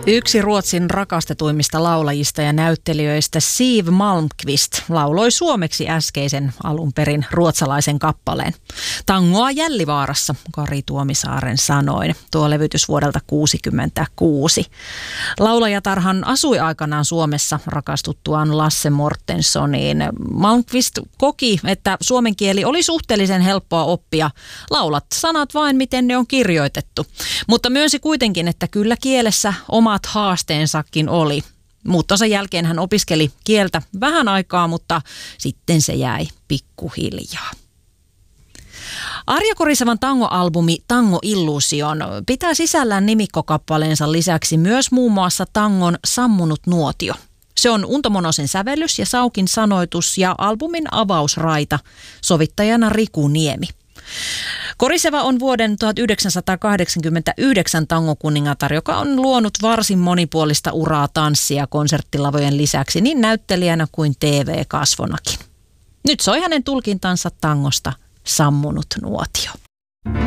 Yksi Ruotsin rakastetuimmista laulajista ja näyttelijöistä, Siw Malmkvist, lauloi suomeksi äskeisen alun perin ruotsalaisen kappaleen. Tangoa Jällivaarassa, Kari Tuomisaaren sanoin, tuo levytys vuodelta 1966. Laulajatarhan asui aikanaan Suomessa rakastuttuaan Lasse Mortensoniin. Malmkvist koki, että suomen kieli oli suhteellisen helppoa oppia. Laulat sanat vain, miten ne on kirjoitettu. Mutta myönsi kuitenkin, että kyllä kielessä omat haasteensakin oli. Muuttonsa jälkeen hän opiskeli kieltä vähän aikaa, mutta sitten se jäi pikkuhiljaa. Arja Korisevan tangoalbumi Tango Illusion pitää sisällään nimikkokappaleensa lisäksi myös muun muassa tangon Sammunut nuotio. Se on Unto Monosen sävellys ja Saukin sanoitus ja albumin avausraita, sovittajana Riku Niemi. Koriseva on vuoden 1989 tangokuningatar, joka on luonut varsin monipuolista uraa tanssia ja konserttilavojen lisäksi niin näyttelijänä kuin TV-kasvonakin. Nyt soi hänen tulkintansa tangosta Sammunut nuotio.